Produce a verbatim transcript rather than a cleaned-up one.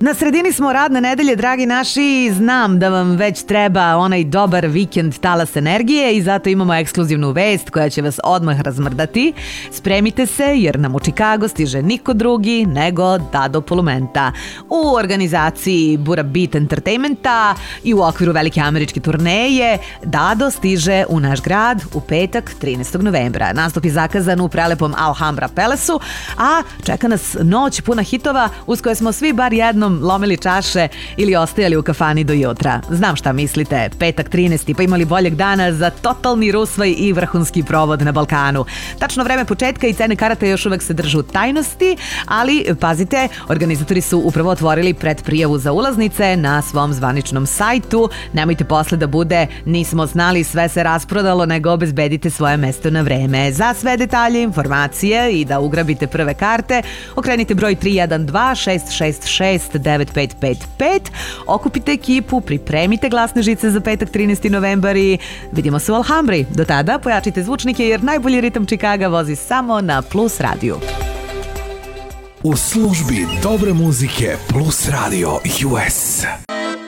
Na sredini smo radne nedelje, dragi naši, znam da vam već treba onaj dobar vikend talas energije i zato imamo ekskluzivnu vest koja će vas odmah razmrdati. Spremite se jer nam u Chicago stiže niko drugi nego Dado Polumenta. U organizaciji Bura Beat Entertainmenta i u okviru velike američke turneje Dado stiže u naš grad u petak trinaestog novembra. Nastup je zakazan u prelepom Alhambra Palace-u, a čeka nas noć puna hitova uz koje smo svi bar jednom lomili čaše ili ostajali u kafani do jutra. Znam šta mislite, petak trinaesti pa imali boljeg dana za totalni rusvaj i vrhunski provod na Balkanu. Tačno vreme početka i cene karata još uvek se držu tajnosti, ali pazite, organizatori su upravo otvorili predprijavu za ulaznice na svom zvaničnom sajtu. Nemojte posle da bude nismo znali, sve se rasprodalo, nego obezbedite svoje mesto na vreme. Za sve detalje, informacije i da ugrabite prve karte, okrenite broj tri jedan dva šest šest šest devet pet pet pet, okupite ekipu, pripremite glasne žice za petak trinaesti novembar i vidimo se u Alhambri. Do tada pojačite zvučnike jer najbolji ritam Chicaga vozi samo na Plus radiju. U službi dobre muzike Plus Radio U S.